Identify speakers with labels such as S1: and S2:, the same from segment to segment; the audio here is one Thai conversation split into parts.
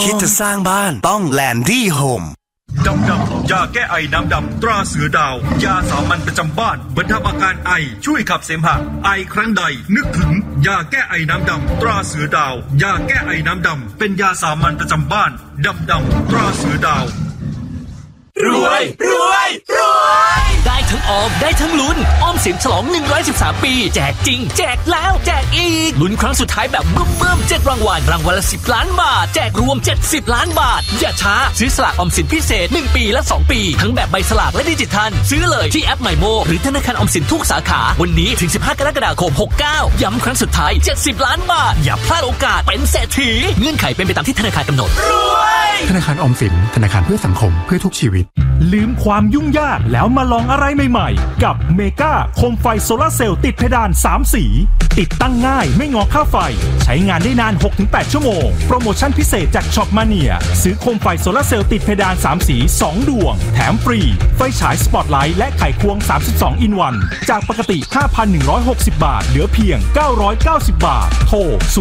S1: คิดจะสร้างบ้านต้องแลนดี้โฮม
S2: ดำยาแก้ไอน้ำดำตราเสือดาวยาสามัญประจำบ้านบรรเทาอาการไอช่วยขับเสมหะไอครั้งใดนึกถึงยาแก้ไอน้ำดำตราเสือดาวยาแก้ไอน้ำดำเป็นยาสามัญประจำบ้านดำตราเสือดาว
S3: รวยได้ทั้งออมได้ทั้งลุ้นออมสินฉลอง113ปีแจกจริงแจกแล้วแจกอีกลุ้นครั้งสุดท้ายแบบบึ้ม7รางวัลละ10ล้านบาทแจกรวม70ล้านบาทอย่าช้าซื้อสลากออมสินพิเศษ1ปีและ2ปีทั้งแบบใบสลากและดิจิทัลซื้อเลยที่แอปไมโมหรือธนาคารออมสินทุกสาขาวันนี้ถึง15กรกฎาคม69ย้ำครั้งสุดท้าย70ล้านบาทอย่าพลาดโอกาสเป็นเศรษฐีเงื่อนไขเป็นไปตามที่ธนาคารกำหนดรวย
S4: ธนาคารออมสินธนาคารเพื่อสังคมเพื่อทุกชีวิต
S5: ลืมความยุ่งยากแล้วมาลองอะไรใหม่ๆกับเมกาโคมไฟโซลาร์เซลล์ติดเพดาน3สีติดตั้งง่ายไม่งอค่าไฟใช้งานได้นาน 6-8 ชั่วโมงโปรโมชั่นพิเศษจากช็อปมาเนียซื้อโคมไฟโซลาร์เซลล์ติดเพดาน3สี2ดวงแถมฟรีไฟฉายสปอตไลท์และไขควง32 อินวันจากปกติ 5,160 บาทเหลือเพียง990 บาทโทร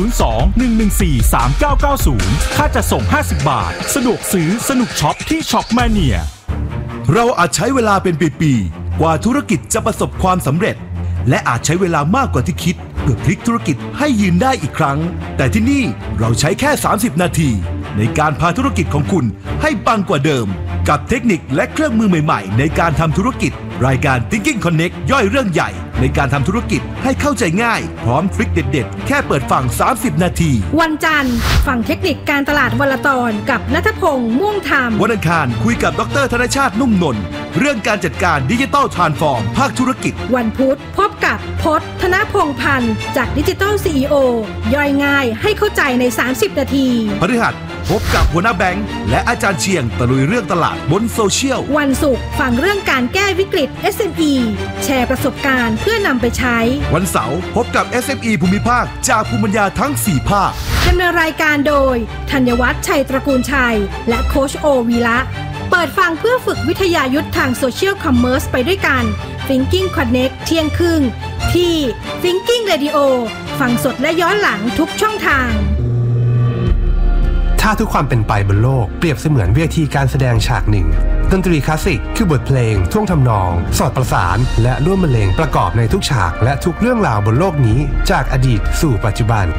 S5: 02-114-3990 ค่าจัดส่ง50 บาทสะดวกซื้อสนุกช็อปที่ช็อปมาเนีย
S6: เราอาจใช้เวลาเป็นปีๆกว่าธุรกิจจะประสบความสำเร็จและอาจใช้เวลามากกว่าที่คิดเพื่อพลิกธุรกิจให้ยืนได้อีกครั้งแต่ที่นี่เราใช้แค่30นาทีในการพาธุรกิจของคุณให้ปังกว่าเดิมกับเทคนิคและเครื่องมือใหม่ๆในการทำธุรกิจรายการ Thinking Connect ย่อยเรื่องใหญ่ในการทำธุรกิจให้เข้าใจง่ายพร้อมทริคเด็ดๆแค่เปิดฟัง30นาที
S7: วันจันทร์ฟังเทคนิคการตลาดวันละตอนกับณัฐพงษ์ม่วงธรรม
S6: วันอังคารคุยกับดร.ธนชาตินุ่มนนท์เรื่องการจัดการดิจิทัลทรานส์ฟอร์มภาคธุรกิจ
S7: วันพุธพบกับพจน์ ธนพงษ์พันธ์จากดิจิทัล CEO ย่อยง่ายให้เข้าใจใน30นาที
S6: พฤหัสพบกับหัวหน้าแบงค์และอาจารย์เชียงตะลุยเรื่องตลาดบนโซเชียล
S7: วันศุกร์ฟังเรื่องการแก้วิกฤต SME แชร์ประสบการณ์เพื่อนำไปใช้
S6: วันเสาร์พบกับ SME ภูมิภาคจากภูมิปัญญาทั้ง4ภาค
S7: ดำเนินรายการโดยธัญวัฒน์ชัยตระกูลชัยและโค้ชโอวีระเปิดฟังเพื่อฝึกวิทยายุทธทางโซเชียลคอมเมอร์สไปด้วยกัน Thinking Connect เที่ยงครึ่งที่ Thinking Radio ฟังสดและย้อนหลังทุกช่องทาง
S8: ถ้าทุกความเป็นไปบนโลกเปรียบเสมือนเวทีการแสดงฉากหนึ่งดนตรีคลาสสิกคือบทเพลงท่วงทำนองสอดประสานและร่วมบรรเลงประกอบในทุกฉากและทุกเรื่องราวบนโลกนี้จากอดีตสู่ปัจจุบัน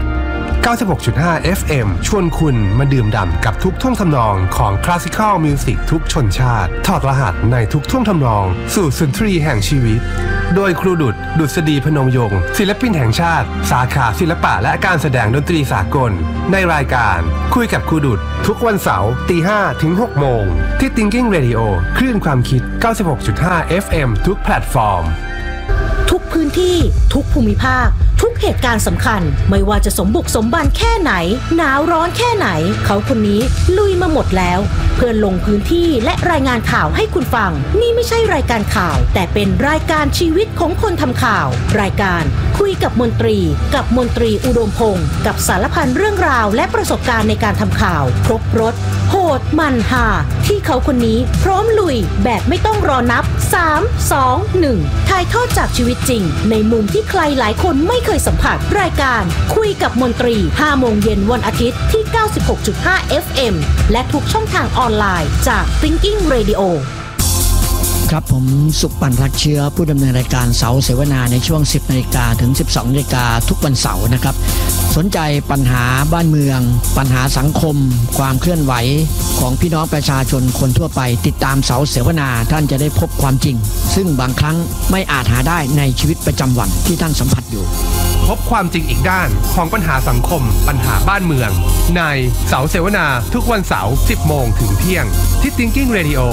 S8: 96.5 FM ชวนคุณมาดื่มด่ำกับทุกท่วงทำนองของคลาสสิคอลมิวสิกทุกชนชาติถอดรหัสในทุกท่วงทำนองสู่สุนทรีแห่งชีวิตโดยครูดุษฎีพนมยงค์ศิลปินแห่งชาติสาขาศิลปะและการแสดงดนตรีสากลในรายการคุยกับครูดุษทุกวันเสาร์ 5:00 ถึง 6:00 นที่ Thinking Radio คลื่นความคิด 96.5 FM ทุกแพลตฟอร์ม
S9: ทุกพื้นที่ทุกภูมิภาคทุกเหตุการณ์สำคัญไม่ว่าจะสมบุกสมบันแค่ไหนหนาวร้อนแค่ไหนเขาคนนี้ลุยมาหมดแล้วเพื่อลงพื้นที่และรายงานข่าวให้คุณฟังนี่ไม่ใช่รายการข่าวแต่เป็นรายการชีวิตของคนทำข่าวรายการคุยกับมนตรีกับมนตรีอุดมพงศ์กับสารพันเรื่องราวและประสบการณ์ในการทำข่าวครบรสโหดมันฮาที่เขาคนนี้พร้อมลุยแบบไม่ต้องรอนับ3 2 1ถ่ายทอดจากชีวิตจริงในมุมที่ใครหลายคนไม่เคยสัมผัสรายการคุยกับมนตรี 5 โมงเย็นวันอาทิตย์ที่ 96.5 FM และทุกช่องทางออนไลน์จาก Thinking Radio
S10: ครับผมสุขปันรักเชื้อผู้ดำเนินรายการเสาเสวนาในช่วง 10:00 นถึง 12:00 นทุกวันเสาร์นะครับสนใจปัญหาบ้านเมืองปัญหาสังคมความเคลื่อนไหวของพี่น้องประชาชนคนทั่วไปติดตามเสาเสวนาท่านจะได้พบความจริงซึ่งบางครั้งไม่อาจหาได้ในชีวิตประจำวันที่ท่านสัมผัสอยู่
S8: พบความจริงอีกด้านของปัญหาสังคมปัญหาบ้านเมืองในเสาเสวนาทุกวันเสาร์ 10:00 นถึงเที่ยงที่ Thinking Radio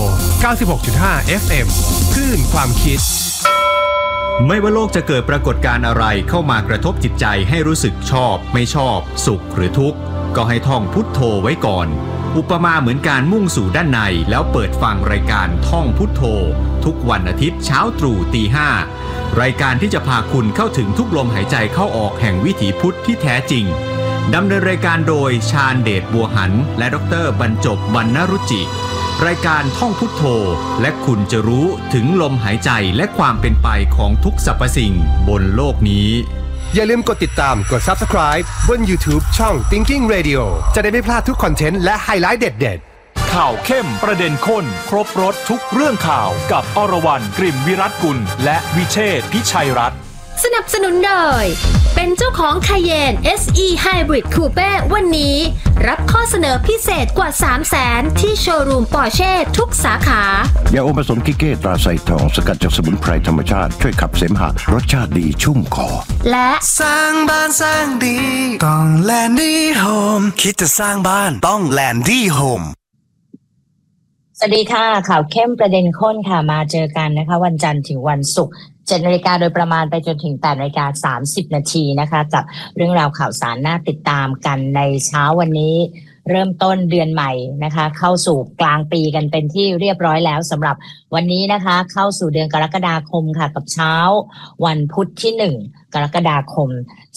S8: 96.5 FM คลื่นความคิด
S11: ไม่ว่าโลกจะเกิดปรากฏการณ์อะไรเข้ามากระทบจิตใจให้รู้สึกชอบไม่ชอบสุขหรือทุกข์ก็ให้ท่องพุทโธไว้ก่อนอุปมาเหมือนการมุ่งสู่ด้านในแล้วเปิดฟังรายการท่องพุทโธทุกวันอาทิตย์เช้าตรู่ 5:00 รายการที่จะพาคุณเข้าถึงทุกลมหายใจเข้าออกแห่งวิถีพุทธที่แท้จริงดำเนินรายการโดยชาญเดชบัวหันและดร.บรรจบวรรณรุจิรายการท่องพุทโธและคุณจะรู้ถึงลมหายใจและความเป็นไปของทุกสรรพสิ่งบนโลกนี้
S8: อย่าลืมกดติดตามกด Subscribe บน YouTube ช่อง Thinking Radio จะได้ไม่พลาดทุกคอนเทนต์และไฮไลท์เด็ดๆ
S5: ข่าวเข้มประเด็นข้นครบรสทุกเรื่องข่าวกับอรวรรณ กลิ่นวิรัตกุลและวิเชษฐ์ พิชัยรัตน์
S12: สนับสนุนโดยเป็นเจ้าของ Cayenne SE Hybrid Coupe วันนี้รับข้อเสนอพิเศษกว่า 300,000 ที่โชว์รูม Porsche ทุกสาขาย
S13: าอมผสมกิเก้ตราไซทองสกัดจากสมุนไพรธรรมชาติช่วยขับเสมหะรสชาติดีชุ่มคอ
S12: และ
S1: สร้างบ้านสร้างดีต้องแลนดี้โฮมคิดจะสร้างบ้านต้องแลนดี้โฮม
S14: สวัสดีค่ะข่าวเข้มประเด็นข้นค่ะมาเจอกันนะคะวันจันทร์ถึงวันศุกร์ 7 นาฬิกาโดยประมาณไปจนถึง 8 นาฬิกา 30 นาทีนะคะกับเรื่องราวข่าวสารน่าติดตามกันในเช้าวันนี้เริ่มต้นเดือนใหม่นะคะเข้าสู่กลางปีกันเป็นที่เรียบร้อยแล้วสำหรับวันนี้นะคะเข้าสู่เดือนกรกฎาคมค่ะกับเช้าวันพุธที่ 1 กรกฎาคม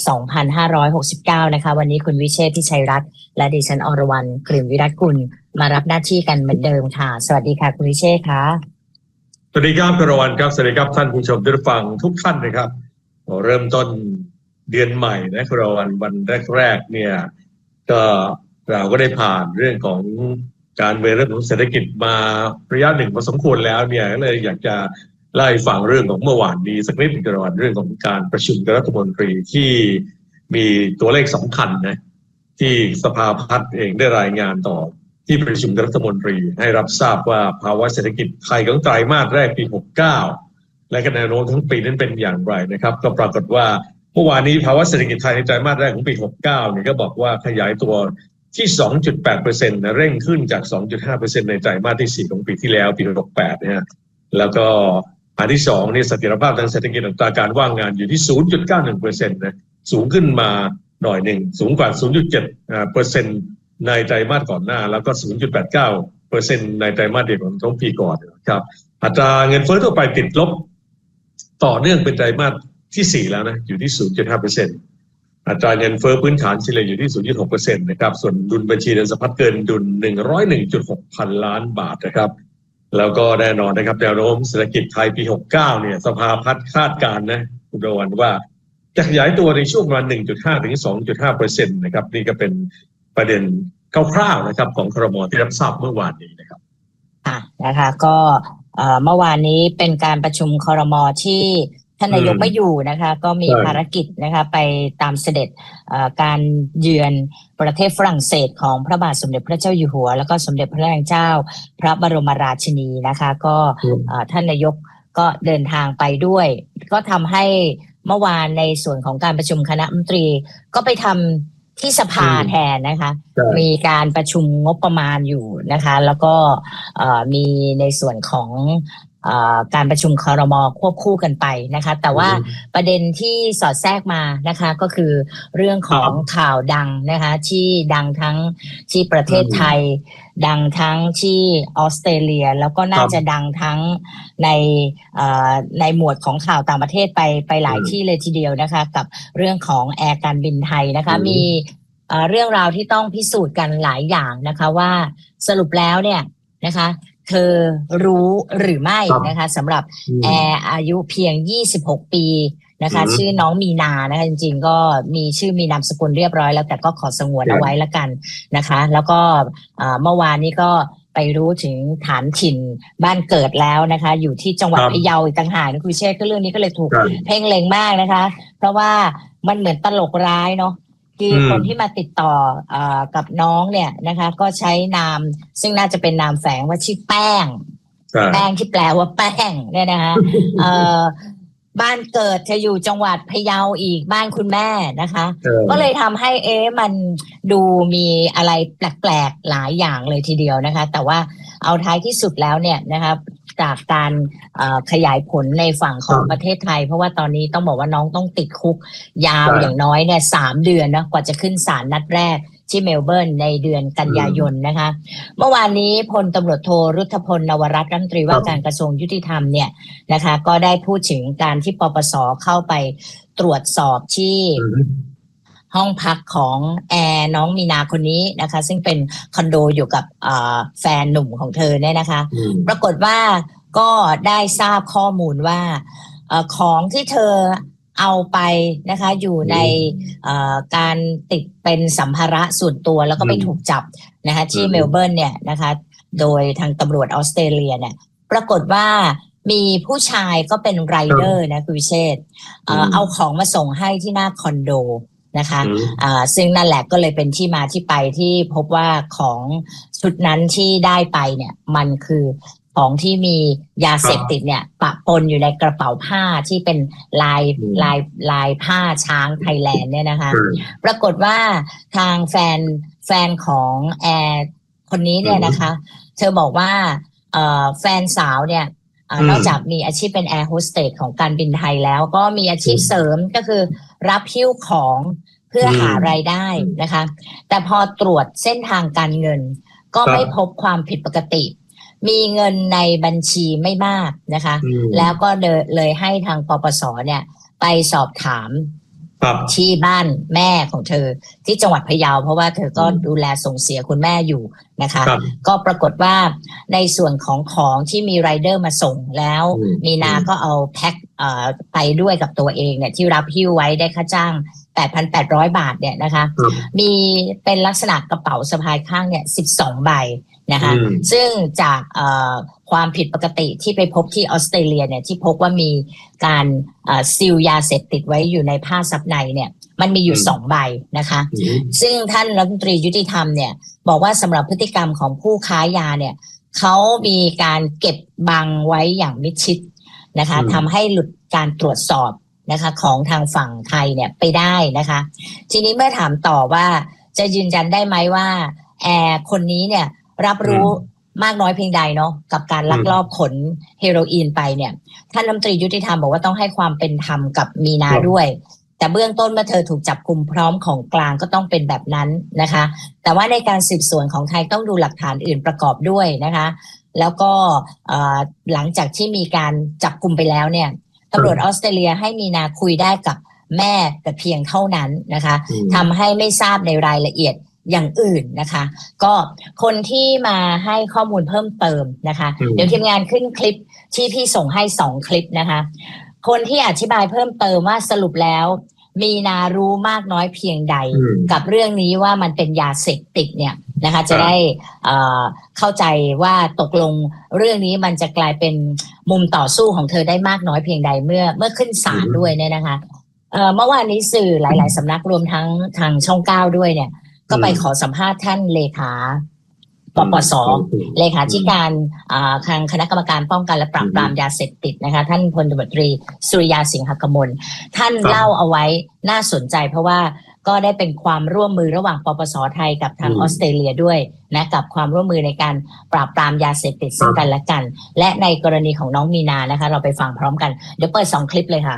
S14: 2569 นะคะวันนี้คุณวิเชษฐ์ พิชัยรัตน์และดิฉันอรวรรณ กลิ่นวิรัตกุลมารับหน้าที่กันเหมือนเดิมค่ะสวัสดีค่ะคุณวิเชษฐ์ค่ะ
S2: สวัสดีครับอรวรรณครับสวัสดีครับท่านผู้ชมที่ฟังทุกท่านนะครับเริ่มต้นเดือนใหม่นะอรวรรณวันแรกๆเนี่ยก็เราก็ได้ผ่านเรื่องของการเมืองเรื่องของเศรษฐกิจมาระยะหนึ่งพอสมควรแล้วเนี่ยก็เลยอยากจะไล่ฟังเรื่องของเมื่อวานนี้สักนิดหนึ่งอรวรรณเรื่องของการประชุมรัฐมนตรีที่มีตัวเลขสำคัญนะที่สภาพัฒน์เองได้รายงานต่อที่ประชุมรัฐมนตรีให้รับทราบว่าภาวะเศรษฐกิจไทยของไตรมาสแรกปี 69และแนวโน้มทั้งปีนั้นเป็นอย่างไรนะครับก็ปรากฏว่าเมื่อวานนี้ภาวะเศรษฐกิจไทยในไตรมาสแรกของปี 69เนี่ยก็บอกว่าขยายตัวที่ 2.8% นะเร่งขึ้นจาก 2.5% ในไตรมาสที่4ของปีที่แล้วปี 68นะฮะแล้วก็อันที่2นี่เสถียรภาพทางเศรษฐกิจอัตราการว่างงานอยู่ที่ 0.91% นะสูงขึ้นมาหน่อยนึงสูงกว่า 0.7% ในไตรมาสก่อนหน้าแล้วก็ 0.89% ในไตรมาสเดียวกันของปีก่อนครับอัตราเงินเฟ้อทั่วไปติดลบต่อเนื่องเป็นไตรมาสที่4แล้วนะอยู่ที่ 0.5%อัตราเงินเฟ้อพื้นฐานเฉลี่ยอยู่ที่ 0.6% นะครับส่วนดุลบัญชีเงินสะพัดเกินดุล 101.6 พันล้านบาทนะครับแล้วก็แน่นอนนะครับแนวโน้มเศรษฐกิจไทยปี 69เนี่ยสภาพัฒน์คาดการณ์นะคุณดวันว่าจะขยายตัวในช่วงประมาณ 1.5 ถึง 2.5% นะครับนี่ก็เป็นประเด็นคร่าวๆนะครับของครม.ที่รับทราบเมื่อวานนี้นะครับ
S14: นะคะก็เมื่อวานนี้เป็นการประชุมครม.ที่ท่านนายกไม่อยู่นะคะก็มีภารกิจนะคะไปตามเสด็จการเยือนประเทศฝรั่งเศสของพระบาทสมเด็จพระเจ้าอยู่หัวแล้วก็สมเด็จพระนางเจ้าพระบรมราชินีนะคะก็ท่านนายกก็เดินทางไปด้วยก็ทำให้เมื่อวานในส่วนของการประชุมคณะรัฐมนตรีก็ไปทำที่สภาแทนนะคะมีการประชุมงบประมาณอยู่นะคะแล้วก็มีในส่วนของการประชุมครม.ควบคู่กันไปนะคะแต่ว่าประเด็นที่สอดแทรกมานะคะก็คือเรื่องของข่าวดังนะคะที่ดังทั้งที่ประเทศไทยดังทั้งที่ออสเตรเลียแล้วก็น่าจะดังทั้งในหมวดของข่าวต่างประเทศไปหลายที่เลยทีเดียวนะคะกับเรื่องของแอร์การบินไทยนะคะมีเรื่องราวที่ต้องพิสูจน์กันหลายอย่างนะคะว่าสรุปแล้วเนี่ยนะคะเธอรู้หรือไม่นะคะสำหรับแอร์อายุเพียง26ปีนะคะชื่อน้องมีนานะคะจริงๆก็มีชื่อมีนามสกุลเรียบร้อยแล้วแต่ก็ขอสงวนเอาไว้ละกันนะคะแล้วก็เมื่อวานนี้ก็ไปรู้ถึงฐานถิ่นบ้านเกิดแล้วนะคะอยู่ที่จังหวัดพะเยาอีกต่างหากนะคุณเชษฐ์ก็เรื่องนี้ก็เลยถูกเพ่งเล็งมากนะคะเพราะว่ามันเหมือนตลกร้ายเนาะคือคนที่มาติดต่อกับน้องเนี่ยนะคะก็ใช้นามซึ่งน่าจะเป็นนามแฝงว่าชื่อแป้งที่แปลว่าแป้งเนี่ยนะคะบ้านเกิดจะอยู่จังหวัดพะเยาอีกบ้านคุณแม่นะคะก็เลยทำให้มันดูมีอะไรแปลกๆหลายอย่างเลยทีเดียวนะคะแต่ว่าเอาท้ายที่สุดแล้วเนี่ยนะคะจากการขยายผลในฝั่งของประเทศไทยเพราะว่าตอนนี้ต้องบอกว่าน้องต้องติดคุกยาวอย่างน้อยเนี่ย3 เดือนนะกว่าจะขึ้นศาลนัดแรกที่เมลเบิร์นในเดือนกันยายนนะคะเมื่อวานนี้พลตำรวจโทรุทธพลนวรัตน์รัฐมนตรีว่าการกระทรวงยุติธรรมเนี่ยนะคะก็ได้พูดถึงการที่ปปส.เข้าไปตรวจสอบที่ห้องพักของแอร์น้องมีนาคนนี้นะคะซึ่งเป็นคอนโดอยู่กับแฟนหนุ่มของเธอเนี่ยนะคะปรากฏว่าก็ได้ทราบข้อมูลว่าของที่เธอเอาไปนะคะอยู่ในการติดเป็นสัมภาระส่วนตัวแล้วก็ไปถูกจับนะคะที่เมลเบิร์นเนี่ยนะคะโดยทางตำรวจออสเตรเลียเนี่ยปรากฏว่ามีผู้ชายก็เป็นไรเดอร์นะคุณวิเชษฐ์เอาของมาส่งให้ที่หน้าคอนโดนะคะซึ่งนั่นแหละก็เลยเป็นที่มาที่ไปที่พบว่าของชุดนั้นที่ได้ไปเนี่ยมันคือของที่มียาเสพติดเนี่ยปะปนอยู่ในกระเป๋าผ้าที่เป็นลายผ้าช้างไทยแลนด์เนี่ยนะคะปรากฏว่าทางแฟนของแอร์คนนี้เนี่ยนะคะเธอบอกว่าแฟนสาวเนี่ยนอกจากมีอาชีพเป็นแอร์โฮสเตสของการบินไทยแล้วก็มีอาชีพเสริมก็คือรับหิ้วของเพื่อหารายได้นะคะแต่พอตรวจเส้นทางการเงินก็ไม่พบความผิดปกติมีเงินในบัญชีไม่มากนะคะแล้วก็เลยให้ทางปปสเนี่ยไปสอบถามที่บ้านแม่ของเธอที่จังหวัดพะเยาเพราะว่าเธอก็ดูแลส่งเสียคุณแม่อยู่นะคะก็ปรากฏว่าในส่วนของที่มีไรเดอร์มาส่งแล้วมีนาก็เอาแพ็คไปด้วยกับตัวเองเนี่ยที่รับหิ้วไว้ได้ค่าจ้าง 8,800 บาทเนี่ยนะคะมีเป็นลักษณะกระเป๋าสะพายข้างเนี่ย12 ใบนะคะซึ่งจากความผิดปกติที่ไปพบที่ออสเตรเลียเนี่ยที่พบว่ามีการซีลยาเสพติดไว้อยู่ในผ้าซับในเนี่ยมันมีอยู่2 ใบนะคะซึ่งท่านรัฐมนตรียุติธรรมเนี่ยบอกว่าสำหรับพฤติกรรมของผู้ค้ายาเนี่ยเขามีการเก็บบังไว้อย่างมิดชิดนะคะทำให้หลุดการตรวจสอบนะคะของทางฝั่งไทยเนี่ยไปได้นะคะทีนี้เมื่อถามต่อว่าจะยืนยันได้ไหมว่าแอร์คนนี้เนี่ยรับรู้มากน้อยเพียงใดเนาะกับการลักลอบขนเฮโรอีนไปเนี่ยท่านรัฐมนตรียุติธรรมบอกว่าต้องให้ความเป็นธรรมกับมีนาด้วยแต่เบื้องต้นเมื่อเธอถูกจับกุมพร้อมของกลางก็ต้องเป็นแบบนั้นนะคะแต่ว่าในการสืบสวนของไทยต้องดูหลักฐานอื่นประกอบด้วยนะคะแล้วก็หลังจากที่มีการจับกุมไปแล้วเนี่ยตำรวจออสเตรเลียให้มีนาคุยได้กับแม่แต่เพียงเท่านั้นนะคะทำให้ไม่ทราบในรายละเอียดอย่างอื่นนะคะก็คนที่มาให้ข้อมูลเพิ่มเติมนะคะเดี๋ยวทีมงานขึ้นคลิปที่พี่ส่งให้2 คลิปนะคะคนที่อธิบายเพิ่มเติมว่าสรุปแล้วมีนารู้มากน้อยเพียงใดกับเรื่องนี้ว่ามันเป็นยาเสพติดเนี่ยนะคะจะได้เข้าใจว่าตกลงเรื่องนี้มันจะกลายเป็นมุมต่อสู้ของเธอได้มากน้อยเพียงใดเมื่อขึ้นศาลด้วยเนี่ยนะคะเมื่อวานนี้สื่อหลายๆสำนักรวมทั้งทางช่อง9ด้วยเนี่ยก็ไปขอสัมภาษณ์ท่านเลขาปปส.เลขาธิการทางคณะกรรมการป้องกันและปราบปรามยาเสพติดนะคะท่านพลตำรวจตรีสุริยาสิงหกมลท่านเล่าเอาไว้น่าสนใจเพราะว่าก็ได้เป็นความร่วมมือระหว่างปปส.ไทยกับทางออสเตรเลียด้วยนะกับความร่วมมือในการปราบปรามยาเสพติดซึ่งกันและกันและในกรณีของน้องมีนานะคะเราไปฟังพร้อมกันเดี๋ยวเปิด2 คลิปเลยค่ะ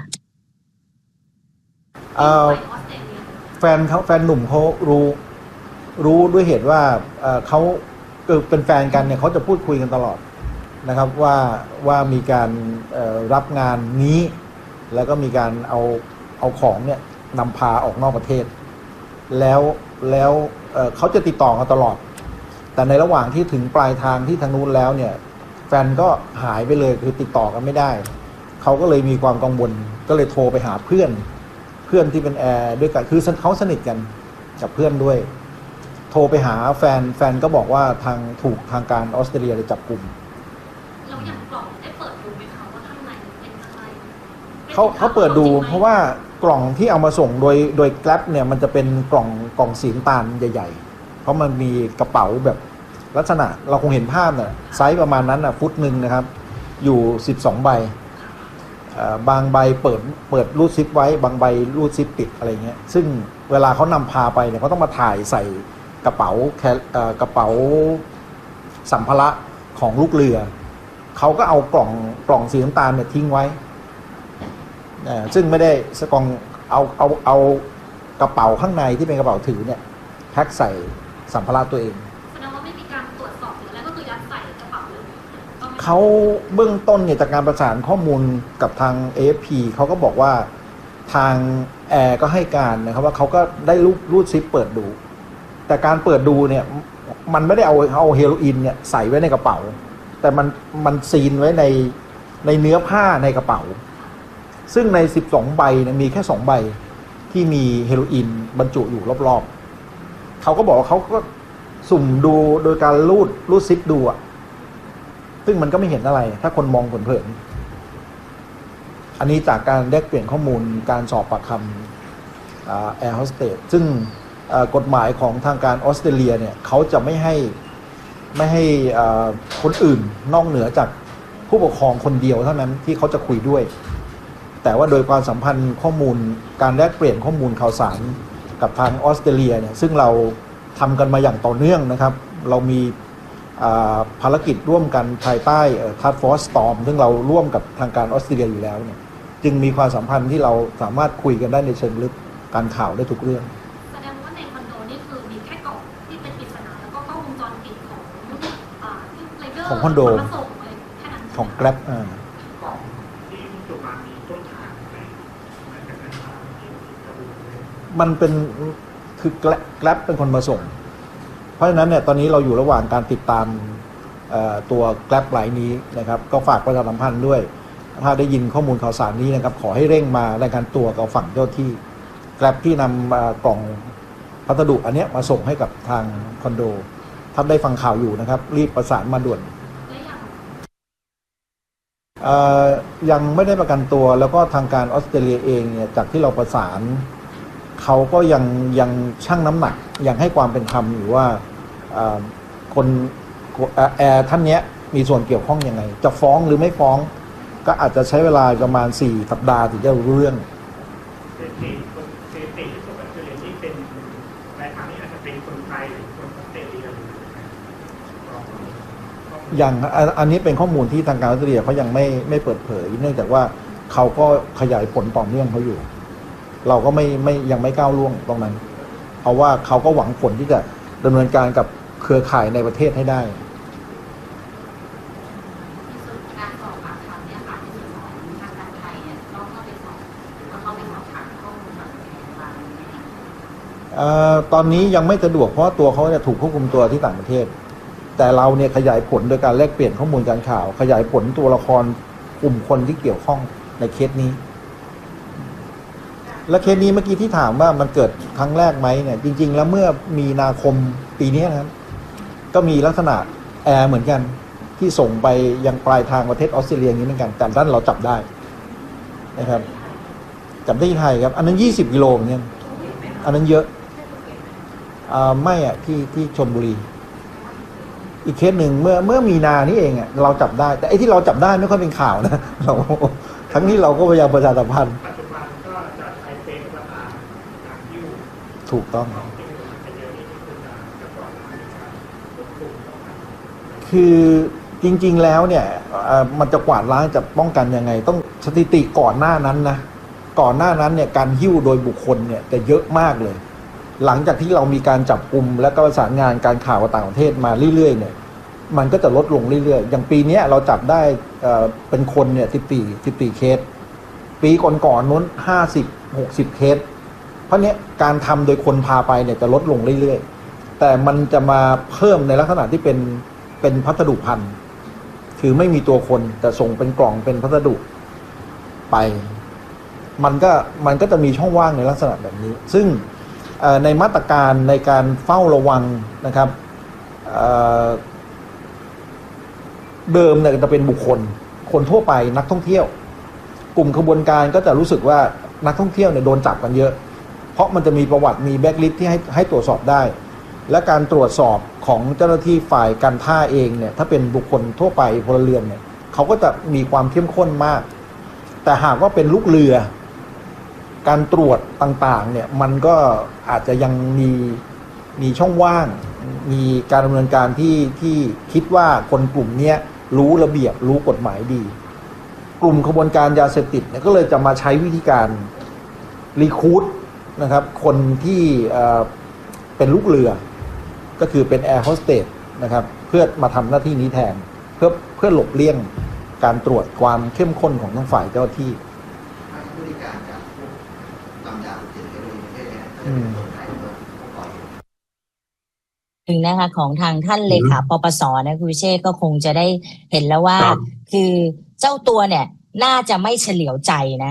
S15: แฟนหนุ่มเขารู้ด้วยเหตุว่าเขาเป็นแฟนกันเนี่ยเขาจะพูดคุยกันตลอดนะครับว่ามีการรับงานนี้แล้วก็มีการเอาของเนี่ยนำพาออกนอกประเทศแล้วเขาจะติดต่อกันตลอดแต่ในระหว่างที่ถึงปลายทางที่ทางนู้นแล้วเนี่ยแฟนก็หายไปเลยคือติดต่อกันไม่ได้เขาก็เลยมีความกังวลก็เลยโทรไปหาเพื่อนที่เป็นแอร์ด้วยกันคือเขาสนิทกันกับเพื่อนด้วยโทรไปหาแฟนก็บอกว่าถูกทางการออสเตรเลียจับกุม
S16: เราอย่างกล่องได้เปิดดูไหมคะว่าข้างในเป็นอะไร
S15: เขาเปิดดูเพราะว่ากล่องที่เอามาส่งโดยแกร็บเนี่ยมันจะเป็นกล่องสีน้ำตาลใหญ่ๆเพราะมันมีกระเป๋าแบบลักษณะเราคงเห็นภาพน่ะไซส์ประมาณนั้นน่ะฟุตนึงนะครับอยู่12 ใบบางใบเปิดรูดซิปไว้บางใบรูดซิปปิดอะไรเงี้ยซึ่งเวลาเขานำพาไปเนี่ยเขาต้องมาถ่ายใส่กระเป๋าสัมภาระของลูกเรือเขาก็เอากล่องสีน้ำตาลเนี่ยทิ้งไว้ซึ่งไม่ได้กล่องเอากระเป๋าข้างในที่เป็นกระเป๋าถือเนี่ยแพ็คใส่สัมภาระตัวเอง
S16: แสดงว่าไม่มีการตรวจสอบหรืออะไรก็คือยัดใส่กระเป๋าเลย
S15: เขาเบื้องต้นเนี่ยจากการประสานข้อมูลกับทาง AFP เขาก็บอกว่าทางแอร์ก็ให้การนะครับว่าเขาก็ได้รูดซิปเปิดดูแต่การเปิดดูเนี่ยมันไม่ได้เอาเฮโรอีนเนี่ยใส่ไว้ในกระเป๋าแต่มันซีนไว้ในเนื้อผ้าในกระเป๋าซึ่งใน12ใบเนี่ยมีแค่2ใบที่มีเฮโรอีนบรรจุอยู่รอบๆเขาก็บอกว่าเขาก็สุ่มดูโดยการรูดซิปดูอะซึ่งมันก็ไม่เห็นอะไรถ้าคนมองเผินๆอันนี้จากการแลกเปลี่ยนข้อมูลการสอบปากคำแอร์โฮสเตสซึ่งกฎหมายของทางการออสเตรเลียเนี่ยเขาจะไม่ให้คนอื่นนอกเหนือจากผู้ปกครองคนเดียวเท่านั้นที่เขาจะคุยด้วยแต่ว่าโดยความสัมพันธ์ข้อมูลการแลกเปลี่ยนข้อมูลข่าวสารกับทางออสเตรเลียเนี่ยซึ่งเราทำกันมาอย่างต่อเนื่องนะครับเรามีภารกิจร่วมกันภายใต้ Task Force Storm ซึ่งเราร่วมกับทางการออสเตรเลียอยู่แล้วเนี่ยจึงมีความสัมพันธ์ที่เราสามารถคุยกันได้ในเชิงลึกการข่าวได้ทุกเรื่อง
S16: แสดงว่าในคอนโดนี่คือมีแค่กล่องที่เป็นปริศนาแล้วก็กล้องวงจรปิดของ
S15: คอนโดของ Grab มันเป็นคือ Grab เป็นคนมาส่งเพราะฉะนั้นเนี่ยตอนนี้เราอยู่ระหว่างการติดตามตัว Grab รายนี้นะครับก็ฝากประชาสัมพันธ์ด้วยถ้าได้ยินข้อมูลข่าวสารนี้นะครับขอให้เร่งมารายงานตัวกับฝั่งเจ้าที่ Grab ที่นำกล่องพัสดุอันนี้มาส่งให้กับทางคอนโดท่านได้ฟังข่าวอยู่นะครับรีบประสานมาด่วนยังไม่ได้ประกันตัวแล้วก็ทางการออสเตรเลียเองเนี่ยจากที่เราประสานเขาก็ยังชั่งน้ำหนักยังให้ความเป็นธรรมอยู่ว่าคนแอร์ท่านนี้มีส่วนเกี่ยวข้องยังไงจะฟ้องหรือไม่ฟ้องก็อาจจะใช้เวลาประมาณ4 สัปดาห์ถึงจะรู้เรื่องอย่างอันนี้เป็นข้อมูลที่ทางการออสเตรเลียเขายังไม่เปิดเผยเนื่องจากว่าเขาก็ขยายผลต่อเนื่องเขาอยู่เราก็ยังไม่ก้าวล่วงตรงนั้นเพราะว่าเขาก็หวังผลที่จะดำเนินการกับเครือข่ายในประเทศให้ได้
S16: การสอบปากคำเนี่ยค่ะในส่วนของทางการไทยเนี่ยต้องเข้าไปสอบแล้วเข้าไปสอบถามข้อมูลจาก
S15: ตอนนี้ยังไม่สะดวกเพราะตัวเขาจะถูกควบคุมตัวที่ต่างประเทศแต่เราเนี่ยขยายผลโดยการแลกเปลี่ยนข้อมูลการข่าวขยายผลตัวละครกลุ่มคนที่เกี่ยวข้องในเคสนี้และเคสนี้เมื่อกี้ที่ถามว่ามันเกิดครั้งแรกไหมเนี่ยจริงๆแล้วเมื่อมีนาคมปีนี้นะครับก็มีลักษณะแอร์เหมือนกันที่ส่งไปยังปลายทางประเทศออสเตรเลียอย่างนี้เหมือนกันแต่ด้านเราจับได้นะครับจับได้ที่ไทยครับอันนั้น20 กิโลเหมือนกันอันนั้นเยอะไม่อ่ะที่ชลบุรีอีกเคสหนึ่งเมื่อมีนานี่เองอ่ะเราจับได้แต่ไอ้ที่เราจับได้ไม่ค่อยเป็นข่าวนะเราทั้งนี้เราก็พยายามประชาสัมพันธ์ถูกต้องคือจริงๆแล้วเนี่ยมันจะกวาดล้างจะป้องกันยังไงต้องสถิติก่อนหน้านั้นนะก่อนหน้านั้นเนี่ยการหิ้วโดยบุคคลเนี่ยจะเยอะมากเลยหลังจากที่เรามีการจับกุมและก็ประสานงานการข่าวต่างประเทศมาเรื่อยๆเนี่ยมันก็จะลดลงเรื่อยๆอย่างปีนี้เราจับได้เป็นคนเนี่ย14เคสปีก่อนๆนู้น50-60 เคสเพราะเนี้ยการทำโดยคนพาไปเนี่ยจะลดลงเรื่อยๆแต่มันจะมาเพิ่มในลักษณะที่เป็นพัสดุพันธุ์คือไม่มีตัวคนแต่ส่งเป็นกล่องเป็นพัสดุไปมันก็จะมีช่องว่างในลักษณะแบบนี้ซึ่งในมาตรการในการเฝ้าระวังนะครับเดิมเนี่ยจะเป็นบุคคลคนทั่วไปนักท่องเที่ยวกลุ่มขบวนการก็จะรู้สึกว่านักท่องเที่ยวเนี่ยโดนจับกันเยอะเพราะมันจะมีประวัติมีแบ็คลิสต์ที่ให้ตรวจสอบได้และการตรวจสอบของเจ้าหน้าที่ฝ่ายการท่าเองเนี่ยถ้าเป็นบุคคลทั่วไปพลเรือนเนี่ยเขาก็จะมีความเข้มข้นมากแต่หากว่าเป็นลูกเรือการตรวจต่างๆเนี่ยมันก็อาจจะยังมีช่องว่างมีการดำเนินการที่คิดว่าคนกลุ่มนี้รู้ระเบียบรู้กฎหมายดีกลุ่มขบวนการยาเสพติดเนี่ยก็เลยจะมาใช้วิธีการรีคูทนะครับคนที่เป็นลูกเรือก็คือเป็นแอร์โฮสเตสนะครับเพื่อมาทำหน้าที่นี้แทนเพื่อหลบเลี่ยงการตรวจความเข้มข้นของทั้งฝ่ายเจ้าที่
S14: ถึงนะคะของทางท่านเลขาปปสนะคุณวิเชษก็คงจะได้เห็นแล้วว่าคือเจ้าตัวเนี่ยน่าจะไม่เฉลียวใจนะ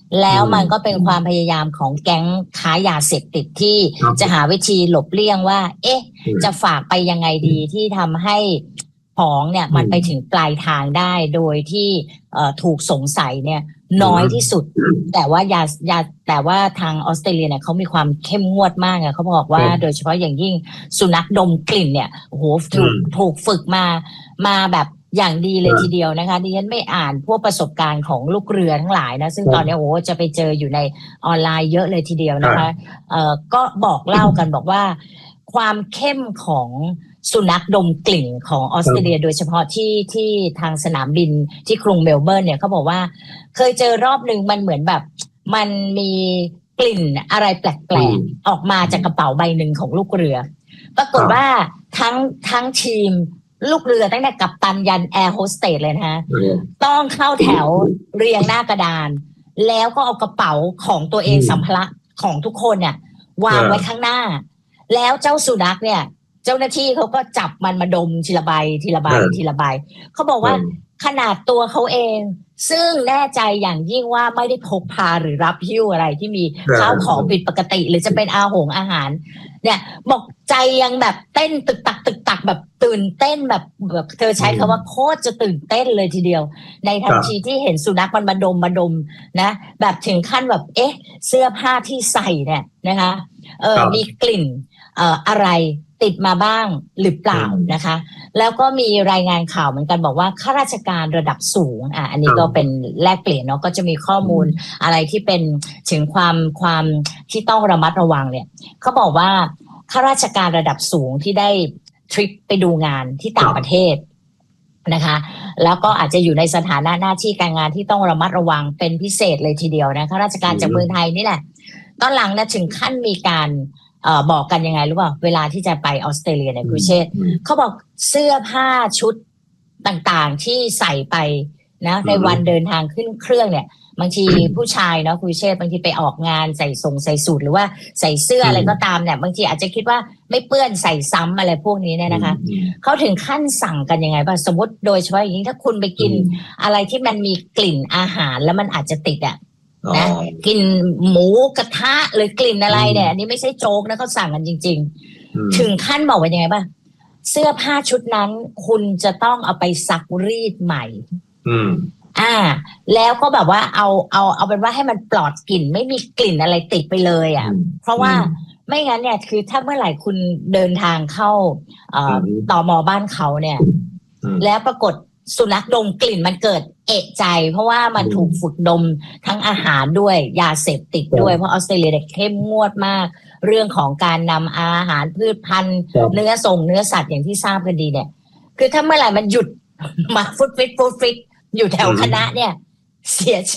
S14: แล้วมันก็เป็นความพยายามของแก๊งค้ายาเสพติดที่จะหาวิธีหลบเลี่ยงว่าจะฝากไปยังไงดีที่ทำให้ของเนี่ยมันไปถึงปลายทางได้โดยที่ถูกสงสัยเนี่ยน้อยที่สุดแต่ว่ายาแต่ว่าทางออสเตรเลียเนี่ยเขามีความเข้มงวดมากอ่ะเขาบอกว่าโดยเฉพาะอย่างยิ่งสุนัขดมกลิ่นเนี่ยโอ้โหถูกฝึกมาแบบอย่างดีเลยทีเดียวนะคะดิฉันไม่อ่านพวกประสบการณ์ของลูกเรือทั้งหลายนะซึ่งตอนนี้โอ้จะไปเจออยู่ในออนไลน์เยอะเลยทีเดียวนะคะก็บอกเล่ากันบอกว่าความเข้มของสุนัขดมกลิ่นของออสเตรเลียโดยเฉพาะที่ทางสนามบินที่กรุงเมลเบิร์นเนี่ยเขาบอกว่าเคยเจอรอบนึงมันเหมือนแบบมันมีกลิ่นอะไรแปลกๆออกมาจากกระเป๋าใบหนึ่งของลูกเรือปรากฏว่าทั้งทีมลูกเรือตั้งแต่กัปตันยันแอร์โฮสเตสเลยนะคะต้องเข้าแถวเรียงหน้ากระดานแล้วก็เอากระเป๋าของตัวเองสัมภาระของทุกคนเนี่ยวางไว้ข้างหน้าแล้วเจ้าสุนัขเนี่ยเจ้าหน้าที่เขาก็จับมันมาดมทีละใบทีละใบทีละใบเขาบอกว่าขนาดตัวเขาเองซึ่งแน่ใจอย่างยิ่งว่าไม่ได้พกพาหรือรับหิ้วอะไรที่มีข้าวของผิดปกติหรือจะเป็นอาหารเนี่ยบอกใจยังแบบเต้นตึกตักแบบตื่นเต้นแบบเธอใช้คำว่าโคตรจะตื่นเต้นเลยทีเดียวในทันทีที่เห็นสุนัขมันมาดมนะแบบถึงขั้นแบบเสื้อผ้าที่ใส่เนี่ยนะคะมีกลิ่นอะไรติดมาบ้างหรือเปล่านะคะแล้วก็มีรายงานข่าวเหมือนกันบอกว่าข้าราชการระดับสูงอันนี้ก็เป็นแลกเปลี่ยนเนาะก็จะมีข้อมูลอะไรที่เป็นถึงความที่ต้องระมัดระวังเนี่ยเขาบอกว่าข้าราชการระดับสูงที่ได้ทริปไปดูงานที่ต่างประเทศนะคะแล้วก็อาจจะอยู่ในสถานะหน้าที่การงานที่ต้องระมัดระวังเป็นพิเศษเลยทีเดียวนะข้าราชการจากเมืองไทยนี่แหละตอนหลังนะถึงขั้นมีการบอกกันยังไงรู้ป่ะเวลาที่จะไปออสเตรเลียเนี่ยคุณเชษเขาบอกเสื้อผ้าชุดต่างๆที่ใส่ไปนะในวันเดินทางขึ้นเครื่องเนี่ยบางทีผู้ชายเนาะคุณเชษบางทีไปออกงานใส่สูทหรือว่าใส่เสื้ออะไรก็ตามเนี่ยบางทีอาจจะคิดว่าไม่เปื้อนใส่ซ้ำอะไรพวกนี้เนี่ยนะคะเขาถึงขั้นสั่งกันยังไงป่ะสมมติโดยเฉพาะอย่างยิ่งถ้าคุณไปกินอะไรที่มันมีกลิ่นอาหารแล้วมันอาจจะติดนะกินหมูกระทะหรือกลิ่นอะไรเนี่ยอันนี้ไม่ใช่โจ๊กนะเขาสั่งกันจริงๆถึงขั้นบอกว่ายังไงป่ะเสื้อผ้าชุดนั้นคุณจะต้องเอาไปซักรีดใหม่แล้วก็แบบว่าเอาเป็นว่าให้มันปลอดกลิ่นไม่มีกลิ่นอะไรติดไปเลยเพราะว่าไม่งั้นเนี่ยคือถ้าเมื่อไหร่คุณเดินทางเข้าตม.บ้านเขาเนี่ยแล้วปรากฏสุนัขดมกลิ่นมันเกิดเอะใจเพราะว่ามันถูกฝึกดมทั้งอาหารด้วยยาเสพติดด้วยเพราะออสเตรเลียเข้มงวดมากเรื่องของการนำอาหารพืชพันธุ์เนื้อสัตว์อย่างที่ทราบกันดีเนี่ยคือถ้าเมื่อไหร่มันหยุดมาฟุตฟิตอยู่แถวคณะเนี่ยเสีย